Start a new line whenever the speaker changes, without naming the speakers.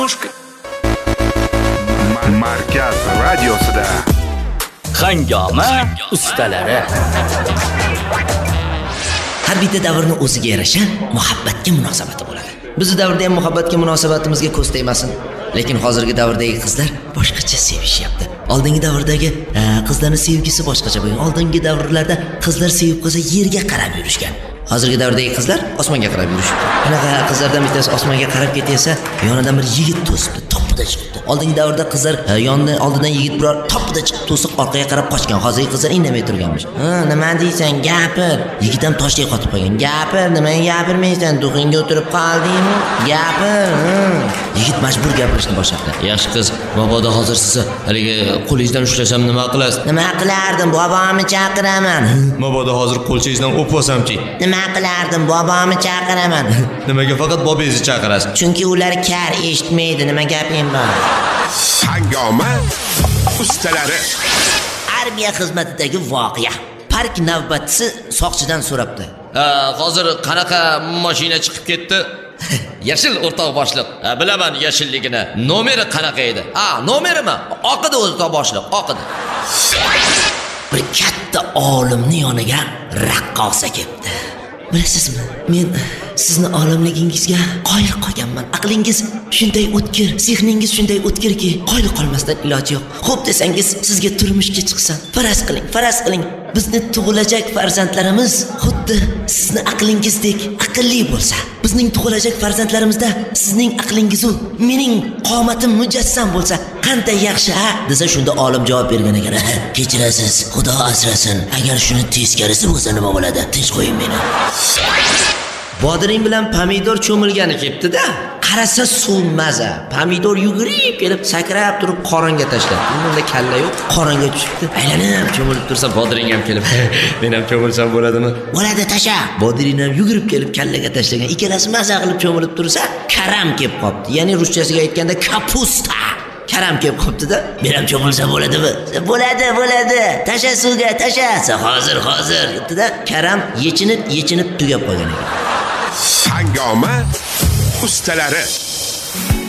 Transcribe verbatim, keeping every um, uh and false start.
Markaz radiosida
Hangoma ustalari.
Har bitta davrning o'ziga yarasha muhabbatga munosabati bo'ladi. Bizning davrda ham muhabbatga munosabatimizga ko'z tegmasin. Lekin hozirgi davrdagi qizlar boshqacha sevishyapti. Oldingi davrdagi qizlarning sevgisi boshqacha bo'lgan. Oldingi davrlarda qizlar sevib qolsa yerga qarab yurishgan. Hozirgi davrdagi qizlar osmonga qarab yurishibdi. Qanaqa qizlardan bittasi osmonga qarab ketsa, yonidan bir yigit to'sibdi, topida chiqibdi. Oldingi davrda qizlar yonidan oldidan yigit biror topida chiqib to'siq orqaga qarab qochgan. Hozirgi qizlar indamay turganmish. Ha, nima deysan? Gapir. Yigit ham toshdek qotib qolgan. Gapir, nimaga gapirmaysan? Duxingga o'tirib qoldingmi? Gapir. Yigit majbur gapirishni boshladi. Yaxshi qiz, mabodo hozir sizni haligi qo'lingizdan ushlasam nima qilasiz? Nima qilardim? Bobomni chaqiraman.
Mabodo hozir qo'lchangizdan o'pib olsamchi?
Nima qilardim? Bobomni chaqiraman.
Nimaga faqat bobongizni chaqirasiz?
Chunki ular kar eshitmaydi. Nima gaping bor?
Hangoma ustalari.
Armiya xizmatidagi voqea. Park navbatchisi soqchidan so'rabdi.
Hozir qanaqa mashina chiqib ketdi? Yashil o'rtoq boshliq. Bilaman yashilligini. Nomeri qanaqa edi? Ha, nomerimi? Oqidi o'rtoq boshliq, oqidi.
Bir katta olimning yoniga raqqosa keldi. Bilasizmi? Men sizni olimligingizga qoyil qolganman. Aqlingiz shunday o'tkir, zehningiz shunday o'tkirki, qoyil qolmasdan iloji yo'q. Xo'p desangiz, sizga turmushga chiqsam, faraz qiling, faraz qiling. Bizni tug'ilajak farzandlarimiz xuddi sizni aqlingizdek aqlli bo'lsa, bizning tug'ilajak farzandlarimizda sizning aqlingiz u mening qomatim mujassam bo'lsa, qanday yaxshi ha? Desa shunda olim javob bergan ekan. Kechirasiz, Xudo asrasin. Agar shuni teskarisi bo'lsa nima bo'ladi? Tinch qo'ying meni. Bodiring bilan pomidor cho'milgani ketdi-da. Qarasa suv maza. Pomidor yugurib kelib sakrab turib qoringa tashladi. Unda kalla yo'q, qoringa tushibdi. Aylanib cho'milib tursa bodiring ham kelib, men ham cho'milsam bo'ladimi? Bo'ladi, tasha. Bodiring ham yugurib kelib kallaga tashlagan. Ikkalasi maza qilib cho'milib tursa, karam kelib qopti. Ya'ni ruschasiga aytganda kapusta. Karam kelib qopti-da. Men ham cho'milsam bo'ladimi? Bo'ladi, bo'ladi. Tasha suvga, tasha. Hozir, hozir. Debdi-da. Karam yechinib, yechinib tugab qolgan ekan.
Hangoma ustalari.